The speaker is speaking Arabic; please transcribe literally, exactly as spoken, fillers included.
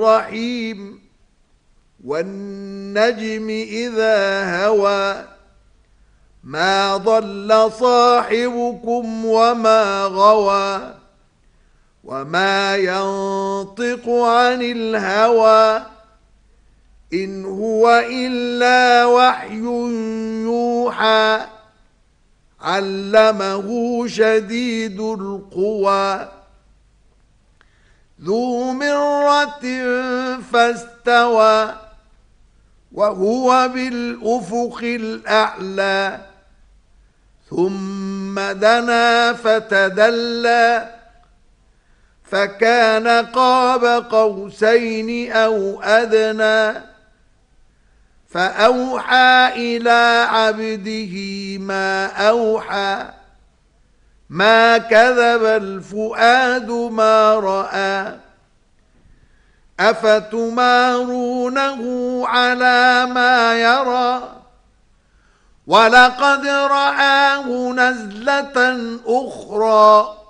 الرحيم والنجم إذا هوى ما ضل صاحبكم وما غوى وما ينطق عن الهوى إن هو إلا وحي يوحى علمه شديد القوى ذو مرة فاستوى وهو بالأفق الأعلى ثم دنا فتدلى فكان قاب قوسين أو أدنى فأوحى إلى عبده ما أوحى ما كذب الفؤاد ما رأى أفتمارونه على ما يرى ولقد رآه نزلة أخرى